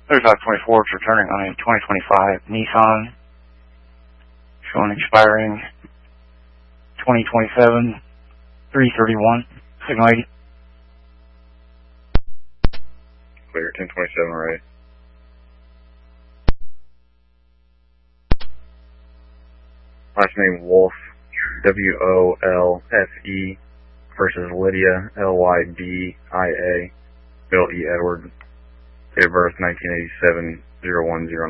3524 is returning on a 2025 Nissan, showing expiring 2027, 331, signal 80. Clear, 1027, right. Last name Wolf, W-O-L-F-E, versus Lydia, L-Y-D-I-A, Bill E. Edward, date of birth 1987, 0109.